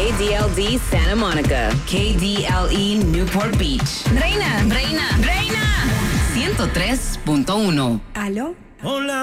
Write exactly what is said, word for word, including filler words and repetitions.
D L D Santa Monica, K D L E Newport Beach. Reina, Reina, Reina. ciento tres punto uno. ¿Aló? Hola.